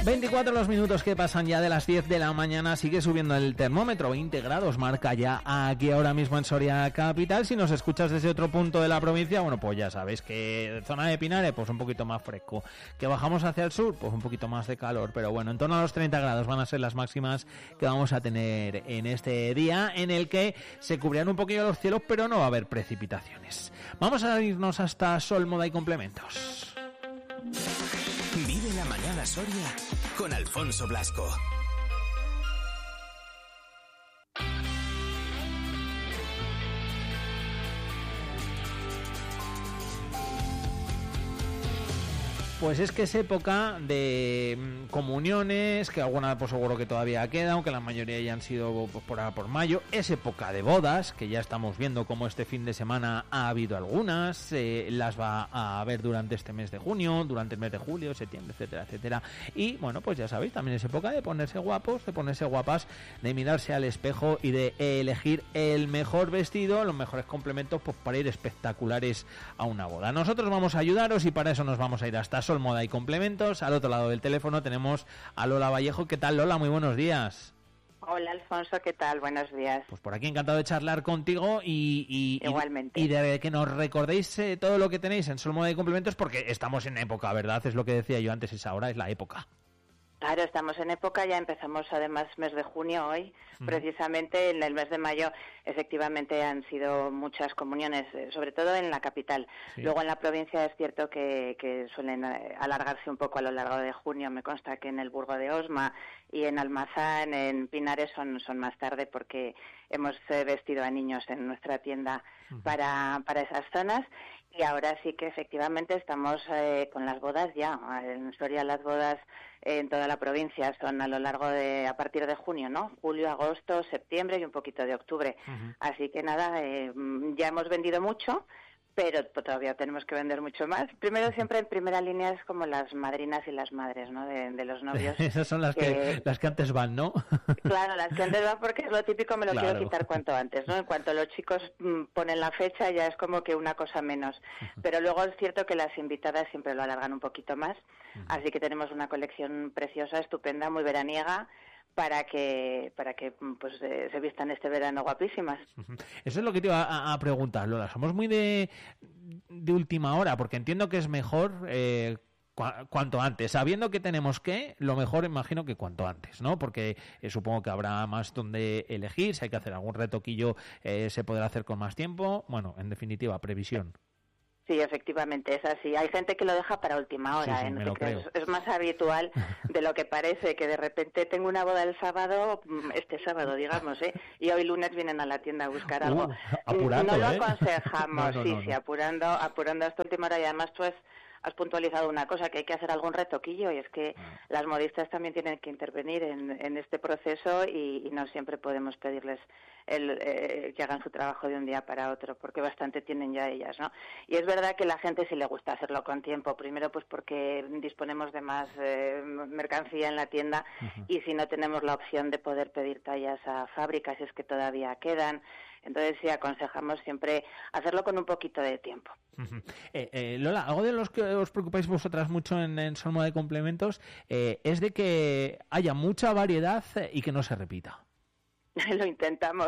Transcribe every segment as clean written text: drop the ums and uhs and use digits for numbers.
24 los minutos que pasan ya de las 10 de la mañana, sigue subiendo el termómetro, 20 grados marca ya aquí ahora mismo en Soria Capital. Si nos escuchas desde otro punto de la provincia, bueno, pues ya sabes que zona de Pinares, pues un poquito más fresco, que bajamos hacia el sur, pues un poquito más de calor, pero bueno, en torno a los 30 grados van a ser las máximas que vamos a tener en este día, en el que se cubrirán un poquillo los cielos, pero no va a haber precipitaciones. Vamos a irnos hasta Sol, Moda y Complementos. Vive la mañana Soria con Alfonso Blasco. Pues es que es época de comuniones, que alguna pues seguro que todavía queda, aunque la mayoría ya han sido pues, por mayo. Es época de bodas, que ya estamos viendo como este fin de semana ha habido algunas, las va a haber durante este mes de junio, durante el mes de julio, septiembre, etcétera, etcétera. Y bueno, pues ya sabéis, también es época de ponerse guapos, de ponerse guapas, de mirarse al espejo y de elegir el mejor vestido, los mejores complementos pues para ir espectaculares a una boda. Nosotros vamos a ayudaros y para eso nos vamos a ir hasta Sol, Moda y Complementos. Al otro lado del teléfono tenemos a Lola Vallejo. ¿Qué tal, Lola? Muy buenos días. Hola, Alfonso, ¿qué tal? Buenos días. Pues por aquí encantado de charlar contigo Igualmente. Y de que nos recordéis todo lo que tenéis en Sol, Moda y Complementos, porque estamos en época, ¿verdad? Es lo que decía yo antes, es ahora, es la época. Claro, estamos en época, ya empezamos además mes de junio hoy, precisamente en el mes de mayo efectivamente han sido muchas comuniones, sobre todo en la capital. Sí. Luego en la provincia es cierto que suelen alargarse un poco a lo largo de junio, me consta que en el Burgo de Osma y en Almazán, en Pinares son más tarde porque hemos vestido a niños en nuestra tienda para esas zonas. Y ahora sí que efectivamente estamos con las bodas ya. En Soria las bodas en toda la provincia son a lo largo de, a partir de junio, ¿no? Julio, agosto, septiembre y un poquito de octubre. Así que nada, ya hemos vendido mucho, pero todavía tenemos que vender mucho más. Primero, siempre en primera línea es como las madrinas y las madres, ¿no? De los novios. Esas son las que antes van, ¿no? Claro, las que antes van porque es lo típico, me lo quiero quitar cuanto antes, ¿no? En cuanto los chicos ponen la fecha ya es como que una cosa menos. Pero luego es cierto que las invitadas siempre lo alargan un poquito más. Así que tenemos una colección preciosa, estupenda, muy veraniega, para que pues se vistan este verano guapísimas. Eso es lo que te iba a preguntar, Lola. Somos muy de última hora, porque entiendo que es mejor cuanto antes. Sabiendo que tenemos lo mejor imagino que cuanto antes, ¿no? Porque supongo que habrá más donde elegir, si hay que hacer algún retoquillo se podrá hacer con más tiempo. Bueno, en definitiva, previsión. Sí, efectivamente, es así. Hay gente que lo deja para última hora, sí, me lo creo. Es más habitual de lo que parece, que de repente tengo una boda el sábado, este sábado, digamos, y hoy lunes vienen a la tienda a buscar algo. Apurando, no lo aconsejamos, no. Sí, apurando hasta última hora. Y además tú has puntualizado una cosa, que hay que hacer algún retoquillo, y es que las modistas también tienen que intervenir en este proceso y no siempre podemos pedirles que hagan su trabajo de un día para otro, porque bastante tienen ya ellas, ¿no? Y es verdad que la gente sí le gusta hacerlo con tiempo, primero pues porque disponemos de más mercancía en la tienda y si no tenemos la opción de poder pedir tallas a fábricas, es que todavía quedan. Entonces sí aconsejamos siempre hacerlo con un poquito de tiempo. Lola, algo de los que os preocupáis vosotras mucho en Sol, Moda y Complementos es de que haya mucha variedad y que no se repita. Lo intentamos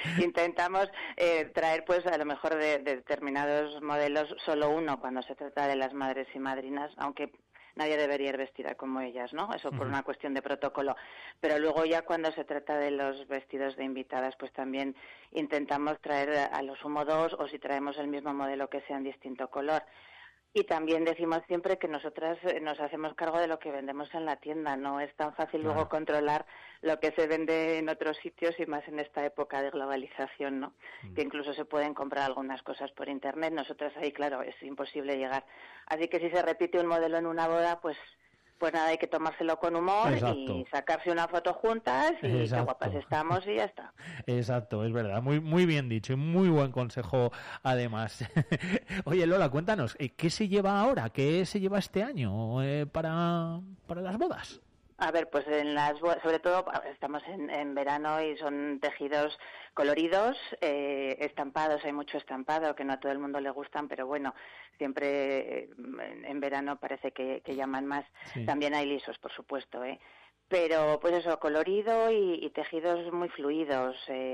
traer pues a lo mejor de determinados modelos solo uno cuando se trata de las madres y madrinas, aunque nadie debería ir vestida como ellas, ¿no? Eso por una cuestión de protocolo. Pero luego ya cuando se trata de los vestidos de invitadas, pues también intentamos traer a lo sumo dos, o si traemos el mismo modelo que sea en distinto color. Y también decimos siempre que nosotras nos hacemos cargo de lo que vendemos en la tienda. No es tan fácil luego controlar lo que se vende en otros sitios y más en esta época de globalización, ¿no? Que incluso se pueden comprar algunas cosas por internet. Nosotras ahí, claro, es imposible llegar. Así que si se repite un modelo en una boda, pues nada, hay que tomárselo con humor. Exacto. Y sacarse una foto juntas y qué guapas estamos y ya está. Exacto, es verdad, muy bien dicho y muy buen consejo además. Oye, Lola, cuéntanos, ¿qué se lleva ahora? ¿Qué se lleva este año para las bodas? A ver, pues sobre todo estamos en verano y son tejidos coloridos, estampados, hay mucho estampado que no a todo el mundo le gustan, pero bueno, siempre en verano parece que llaman más. Sí. También hay lisos, por supuesto, pero pues eso, colorido y tejidos muy fluidos,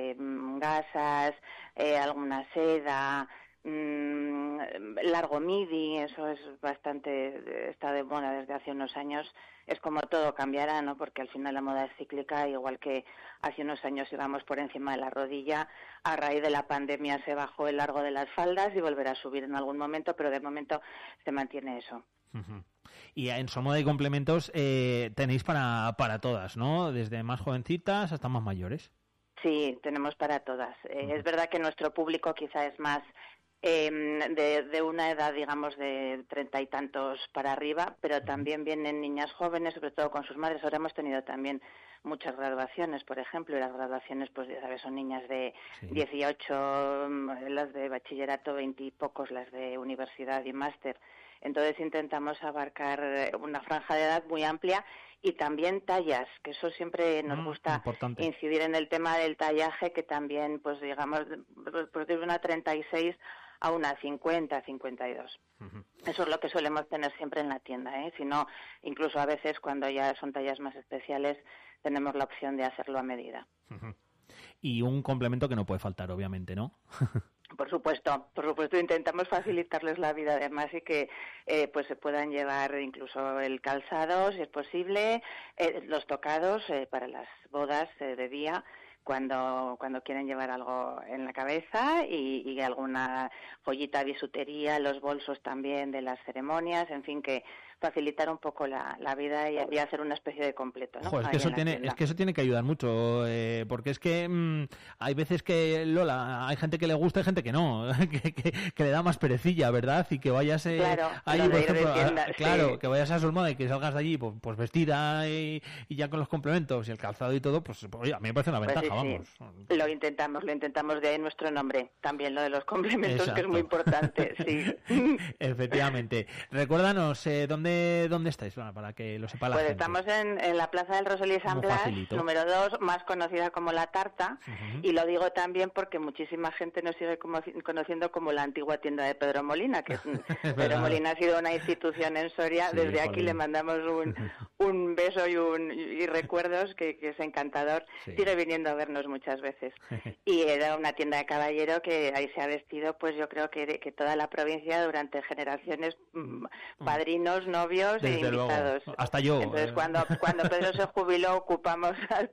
gasas, alguna seda, largo midi, eso es bastante, está de moda desde hace unos años. Es como todo cambiará, ¿no? Porque al final la moda es cíclica, igual que hace unos años íbamos por encima de la rodilla, a raíz de la pandemia se bajó el largo de las faldas y volverá a subir en algún momento, pero de momento se mantiene eso. Uh-huh. Y en Somoda y Complementos tenéis para todas, ¿no? Desde más jovencitas hasta más mayores. Sí, tenemos para todas. Uh-huh. Es verdad que nuestro público quizá es más de una edad, digamos, de 30 y tantos para arriba, pero también vienen niñas jóvenes, sobre todo con sus madres. Ahora hemos tenido también muchas graduaciones, por ejemplo, y las graduaciones, pues ya sabes, son niñas de 18, las de bachillerato 20 y pocos, las de universidad y máster. Entonces intentamos abarcar una franja de edad muy amplia y también tallas, que eso siempre nos gusta incidir en el tema del tallaje, que también, pues digamos, pues de una 36 a una 50, 52. Uh-huh. Eso es lo que solemos tener siempre en la tienda, Si no, incluso a veces cuando ya son tallas más especiales, tenemos la opción de hacerlo a medida. Uh-huh. Y un complemento que no puede faltar, obviamente, ¿no? Por supuesto, intentamos facilitarles la vida además y que pues se puedan llevar incluso el calzado, si es posible, los tocados para las bodas de día, cuando quieren llevar algo en la cabeza y alguna joyita, bisutería, los bolsos también de las ceremonias, en fin, que facilitar un poco la vida y hacer una especie de completo, ¿no? Es que eso tiene que ayudar mucho, porque es que hay veces que, Lola, hay gente que le gusta y gente que no, que le da más perecilla, ¿verdad? Y que vayas ahí, por ejemplo, que vayas a Somoda y que salgas de allí pues vestida y ya con los complementos y el calzado y todo, pues oye, a mí me parece una ventaja, vamos. Sí. Lo intentamos, de ahí nuestro nombre, también lo de los complementos. Exacto. Que es muy importante, sí. Efectivamente. Recuérdanos, ¿dónde estáis? Bueno, para que lo sepa la gente. Pues estamos en la Plaza del Rosell y San Blas, número 2, más conocida como La Tarta, uh-huh. Y lo digo también porque muchísima gente nos sigue conociendo como la antigua tienda de Pedro Molina, que Pedro Molina ha sido una institución en Soria. Sí, desde aquí le mandamos un beso y recuerdos, que es encantador. Sí. Sigue viniendo a vernos muchas veces. Y era una tienda de caballero que ahí se ha vestido, pues yo creo que toda la provincia durante generaciones, padrinos, novios e invitados. Luego. Hasta yo. Entonces cuando Pedro se jubiló ocupamos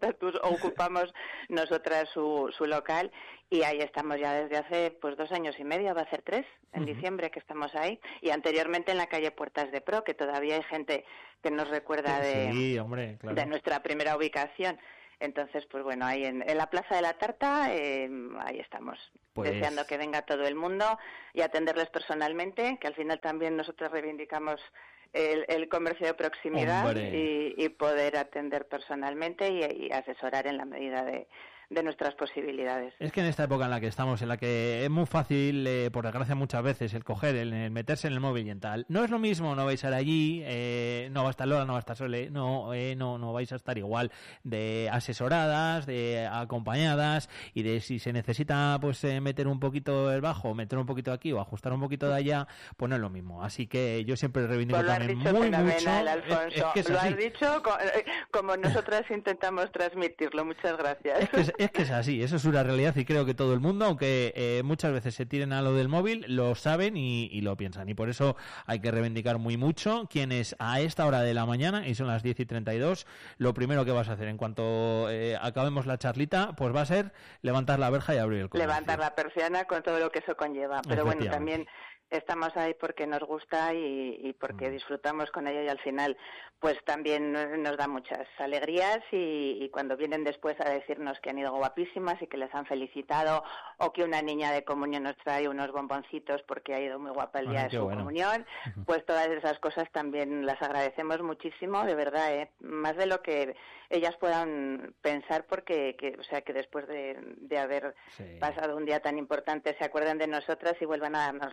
nosotras su local y ahí estamos ya desde hace pues 2 años y medio, va a ser 3 en diciembre que estamos ahí, y anteriormente en la calle Puertas de Pro, que todavía hay gente que nos recuerda de nuestra primera ubicación. Entonces, pues bueno, ahí en la Plaza de la Tarta, ahí estamos, deseando que venga todo el mundo y atenderles personalmente, que al final también nosotros reivindicamos el comercio de proximidad y poder atender personalmente y asesorar en la medida de nuestras posibilidades. Es que en esta época en la que estamos, en la que es muy fácil, por desgracia muchas veces, el coger, el meterse en el móvil y tal, no es lo mismo, no vais a estar allí, no va a estar Lola, no va a estar Sole, no vais a estar igual de asesoradas, de acompañadas, y de si se necesita pues meter un poquito el bajo, meter un poquito aquí o ajustar un poquito de allá, pues no es lo mismo. Así que yo siempre reivindico también muy mucho. Alfonso. Lo has dicho como nosotras intentamos transmitirlo. Muchas gracias. Es que es así, eso es una realidad, y creo que todo el mundo, aunque muchas veces se tiren a lo del móvil, lo saben y lo piensan, y por eso hay que reivindicar muy mucho quienes a esta hora de la mañana, y son las 10:32, lo primero que vas a hacer en cuanto acabemos la charlita, pues va a ser levantar la verja y abrir el comercio. Levantar la persiana con todo lo que eso conlleva, pero bueno, también estamos ahí porque nos gusta y porque disfrutamos con ello, y al final pues también nos da muchas alegrías y cuando vienen después a decirnos que han ido guapísimas y que les han felicitado, o que una niña de comunión nos trae unos bomboncitos porque ha ido muy guapa el día de su comunión, pues todas esas cosas también las agradecemos muchísimo, de verdad, más de lo que ellas puedan pensar, porque que después de haber pasado un día tan importante se acuerden de nosotras y vuelvan a darnos las gracias.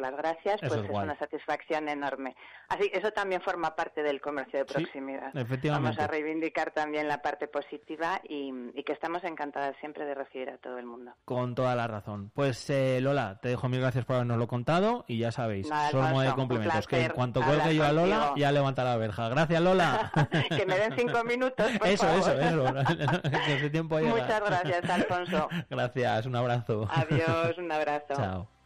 gracias, pues es una satisfacción enorme. Así, eso también forma parte del comercio de proximidad. Sí, efectivamente. Vamos a reivindicar también la parte positiva y que estamos encantadas siempre de recibir a todo el mundo. Con toda la razón. Pues Lola, te dejo mil gracias por habernoslo contado y ya sabéis, sormo de complementos, que en cuanto cuelgue yo a Lola, ya levanta la verja. Gracias, Lola. Que me den 5 minutos, por favor. Eso. Que ese tiempo llega. Muchas gracias, Alfonso. Gracias, un abrazo. Adiós, un abrazo. Chao.